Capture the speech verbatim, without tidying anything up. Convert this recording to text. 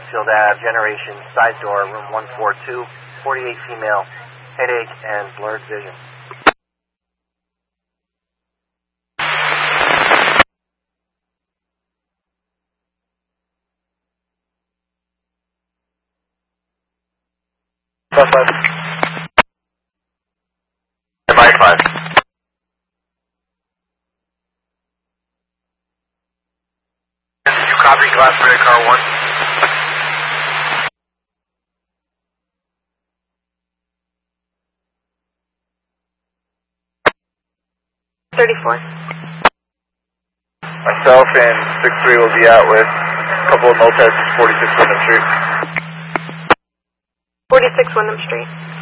Mansfield Ave, Generation, side door, room one forty-two, forty-eight female, headache and blurred vision. Five five. Five five. You copy Glassberry car one. Thirty-four. Myself and six three will be out with a couple of mopeds, forty-six Wyndham Street. forty-six Wyndham Street.